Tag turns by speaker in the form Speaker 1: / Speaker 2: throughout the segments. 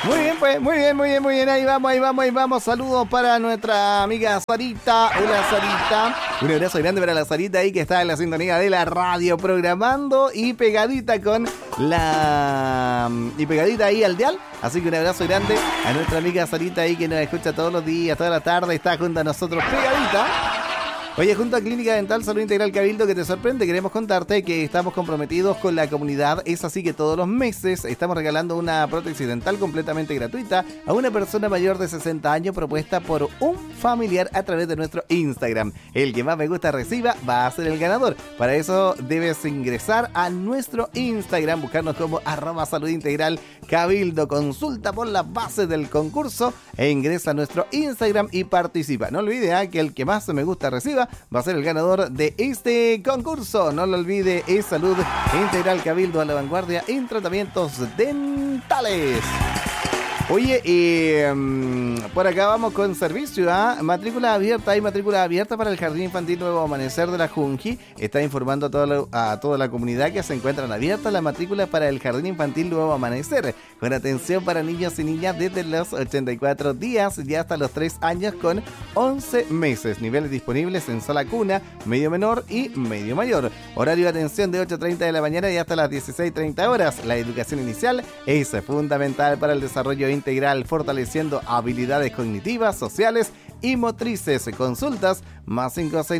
Speaker 1: Muy bien, pues, muy bien, muy bien, muy bien. Ahí vamos, ahí vamos, ahí vamos. Saludos para nuestra amiga Sarita. Hola, Sarita. Un abrazo grande para la Sarita ahí que está en la sintonía de la radio programando y pegadita con la... y pegadita ahí al dial. Así que un abrazo grande a nuestra amiga Sarita ahí que nos escucha todos los días, toda la tarde. Está junto a nosotros pegadita. Oye, junto a Clínica Dental Salud Integral Cabildo, que te sorprende, queremos contarte que estamos comprometidos con la comunidad. Es así que todos los meses estamos regalando una prótesis dental completamente gratuita a una persona mayor de 60 años propuesta por un familiar a través de nuestro Instagram. El que más me gusta reciba va a ser el ganador. Para eso debes ingresar a nuestro Instagram, buscarnos como @saludintegralcabildo. Consulta por las bases del concurso e ingresa a nuestro Instagram y participa. No olvides que el que más me gusta reciba va a ser el ganador de este concurso. No lo olvide, es Salud Integral Cabildo, a la vanguardia en tratamientos dentales. Oye, por acá vamos con servicio, matrícula abierta. Hay matrícula abierta para el Jardín Infantil Nuevo Amanecer de la Junji. Está informando a toda la comunidad que se encuentran abiertas las matrículas para el Jardín Infantil Nuevo Amanecer, con atención para niños y niñas desde los 84 días y hasta los 3 años con 11 meses. Niveles disponibles en sala cuna, medio menor y medio mayor. Horario de atención de 8:30 de la mañana y hasta las 16:30 horas. La educación inicial es fundamental para el desarrollo integral, fortaleciendo habilidades cognitivas, sociales y motrices. Consultas más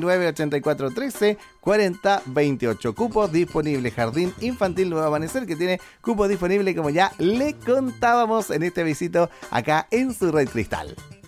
Speaker 1: 569-8413-4028. Cupos disponibles. Jardín Infantil Nuevo Amanecer, que tiene cupos disponibles, como ya le contábamos en este visito acá en su Red Cristal.